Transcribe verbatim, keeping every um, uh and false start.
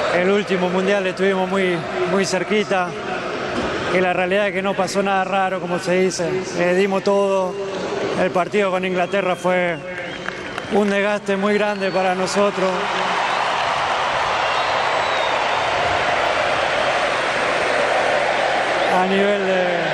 el último mundial estuvimos muy, muy cerquita, y la realidad es que no pasó nada raro, como se dice. Eh, dimos todo. El partido con Inglaterra fue un desgaste muy grande para nosotros. A nivel de,